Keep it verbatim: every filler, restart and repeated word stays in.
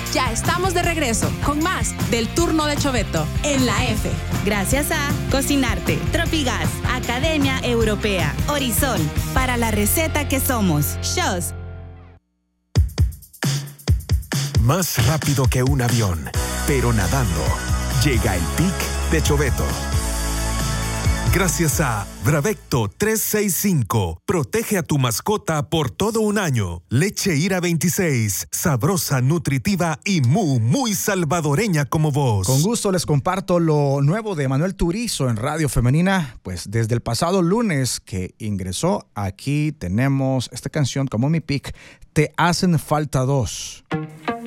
Ya estamos de regreso con más del turno de Choveto en la F. Gracias a Cocinarte, Tropigas, Academia Europea, Horizon, para la receta que somos. Shows. Más rápido que un avión, pero nadando. Llega el pic de Choveto. Gracias a Bravecto trescientos sesenta y cinco. Protege a tu mascota por todo un año. Leche Ira veintiséis. Sabrosa, nutritiva y muy, muy salvadoreña como vos. Con gusto les comparto lo nuevo de Manuel Turizo en Radio Femenina. Pues desde el pasado lunes que ingresó, aquí tenemos esta canción como mi pick. Te hacen falta dos.